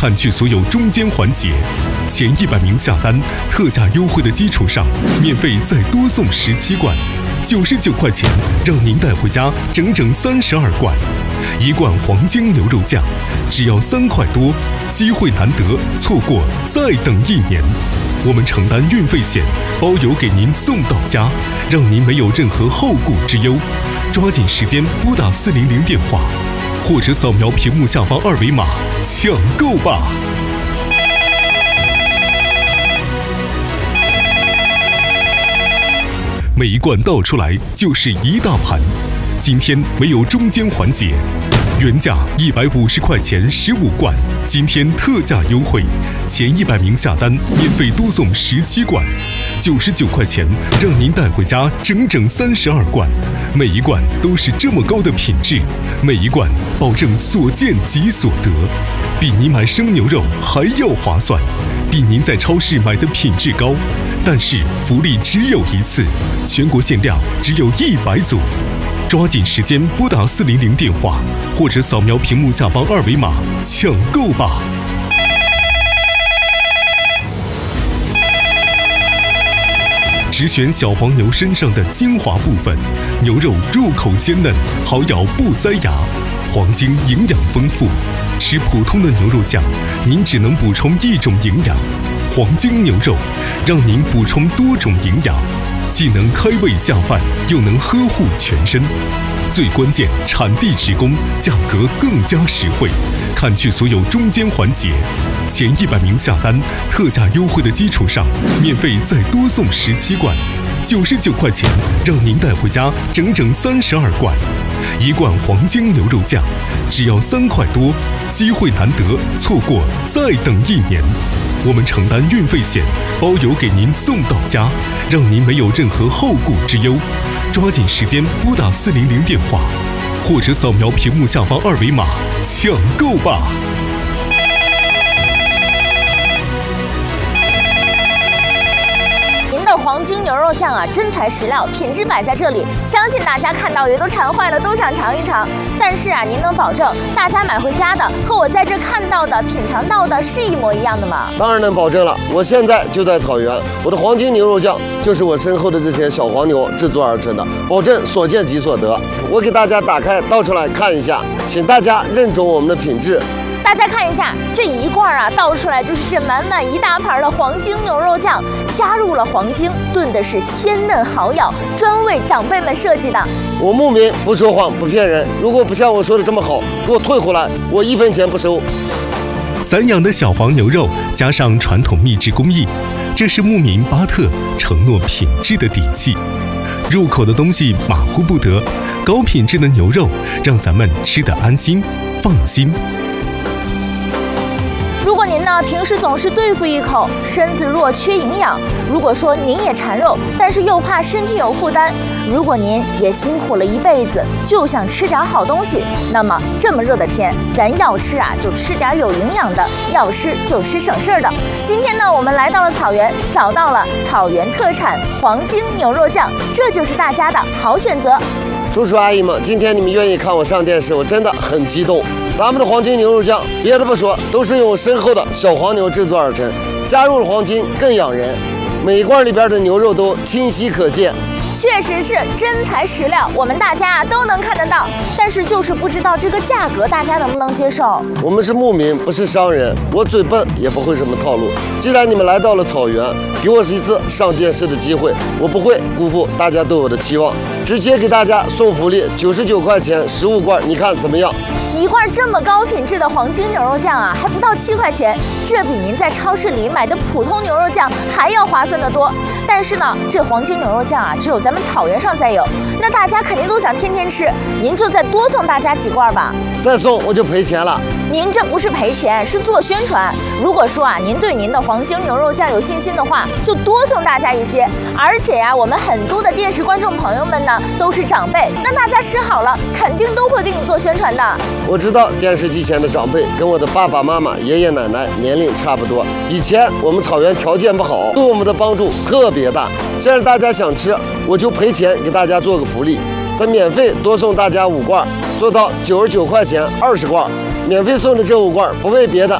看去所有中间环节，前100名下单，特价优惠的基础上，免费再多送17罐，99块钱让您带回家整整32罐。1罐黄金牛肉酱只要3块多，机会难得，错过再等1年。我们承担运费险，包邮给您送到家，让您没有任何后顾之忧。抓紧时间拨打400电话，或者扫描屏幕下方2维码抢购吧。每一罐倒出来就是一大盘，今天没有中间环节，原价150块钱15罐，今天特价优惠，前100名下单免费多送17罐，99块钱让您带回家整整32罐，每一罐都是这么高的品质，每一罐保证所见即所得，比你买生牛肉还要划算，比您在超市买的品质高。但是福利只有一次，全国限量只有100组，抓紧时间拨打400电话，或者扫描屏幕下方2维码抢购吧。只选小黄牛身上的精华部分，牛肉入口鲜嫩，好咬不塞牙。黄金营养丰富，吃普通的牛肉酱，您只能补充1种营养。黄金牛肉让您补充多种营养，既能开胃下饭，又能呵护全身。最关键，产地直供，价格更加实惠。看去所有中间环节，前100名下单，特价优惠的基础上，免费再多送17罐，99块钱让您带回家整整32罐。1罐黄金牛肉酱只要3块多，机会难得，错过再等1年。我们承担运费险，包邮给您送到家，让您没有任何后顾之忧。抓紧时间拨打400电话，或者扫描屏幕下方2维码抢购吧。 黄金牛肉酱啊，真材实料，品质摆在这里，相信大家看到也都馋坏了，都想尝一尝。但是啊，您能保证大家买回家的和我在这看到的、品尝到的是一模一样的吗？ 当然能保证了，我现在就在草原，我的黄金牛肉酱就是我身后的这些小黄牛制作而成的，保证所见即所得。我给大家打开倒出来看一下，请大家认准我们的品质。 大家看一下，这一罐啊倒出来就是这满满一大盘的黄金牛肉酱，加入了黄金，炖的是鲜嫩好咬，专为长辈们设计的。 我牧民不说谎不骗人，如果不像我说的这么好，给我退回来，我1分钱不收。 散养的小黄牛肉加上传统秘制工艺，这是牧民巴特承诺品质的底气。入口的东西马虎不得，高品质的牛肉让咱们吃得安心放心。 如果您呢平时总是对付一口，身子弱缺营养；如果说您也馋肉，但是又怕身体有负担；如果您也辛苦了一辈子，就想吃点好东西，那么这么热的天，咱要吃啊就吃点有营养的，要吃就吃省事儿的。今天呢，我们来到了草原，找到了草原特产黄金牛肉酱，这就是大家的好选择。 叔叔阿姨们，今天你们愿意看我上电视，我真的很激动。咱们的黄金牛肉酱，别的不说，都是用我身后的小黄牛制作而成，加入了黄金更养人，每一罐里边的牛肉都清晰可见。 确实是真材实料，我们大家都能看得到，但是就是不知道这个价格大家能不能接受。 我们是牧民，不是商人，我嘴笨也不会什么套路。既然你们来到了草原，给我一次上电视的机会，我不会辜负大家对我的期望，直接给大家送福利，99块钱15罐，你看怎么样？ 一罐这么高品质的黄金牛肉酱啊，还不到7块钱，这比您在超市里买的普通牛肉酱还要划算得多。但是呢，这黄金牛肉酱啊，只有咱们草原上才有，那大家肯定都想天天吃，您就再多送大家几罐吧。 再送我就赔钱了。 您这不是赔钱，是做宣传。如果说啊，您对您的黄金牛肉酱有信心的话，就多送大家一些。而且呀，我们很多的电视观众朋友们呢，都是长辈，那大家吃好了，肯定都会给你做宣传的。 我知道电视机前的长辈跟我的爸爸妈妈、爷爷奶奶年龄差不多。以前我们草原条件不好，对我们的帮助特别大。现在大家想吃，我就赔钱给大家做个福利，再免费多送大家5罐，做到99块钱20罐。免费送的这5罐不为别的，